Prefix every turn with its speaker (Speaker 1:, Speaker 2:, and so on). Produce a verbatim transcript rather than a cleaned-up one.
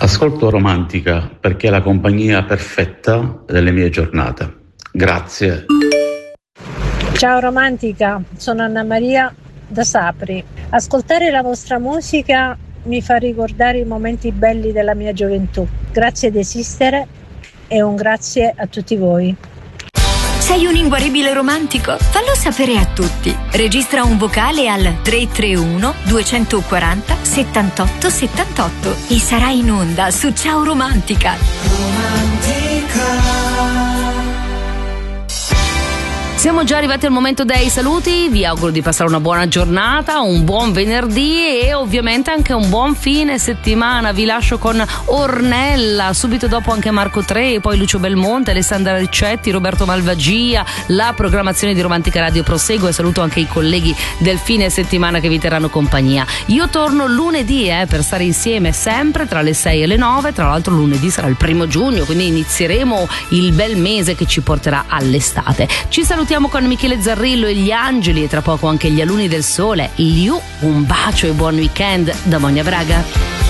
Speaker 1: Ascolto Romantica perché è la compagnia perfetta delle mie giornate. Grazie.
Speaker 2: Ciao Romantica, sono Anna Maria da Sapri. Ascoltare la vostra musica mi fa ricordare i momenti belli della mia gioventù. Grazie di esistere e un grazie a tutti voi.
Speaker 3: Sei un inguaribile romantico? Fallo sapere a tutti. Registra un vocale al tre tre uno due quattro zero settantotto settantotto e sarai in onda su Ciao Romantica.
Speaker 4: Romantica.
Speaker 5: Siamo già arrivati al momento dei saluti, vi auguro di passare una buona giornata, un buon venerdì e ovviamente anche un buon fine settimana. Vi lascio con Ornella, subito dopo anche Marco Tre, poi Lucio Belmonte, Alessandra Riccetti, Roberto Malvagia. La programmazione di Romantica Radio prosegue e saluto anche i colleghi del fine settimana che vi terranno compagnia. Io torno lunedì eh, per stare insieme sempre tra le sei e le nove, tra l'altro lunedì sarà il primo giugno, quindi inizieremo il bel mese che ci porterà all'estate. Ci salutiamo con Michele Zarrillo e gli Angeli e tra poco anche gli Alunni del Sole. Liu, un bacio e buon weekend da Monia Braga.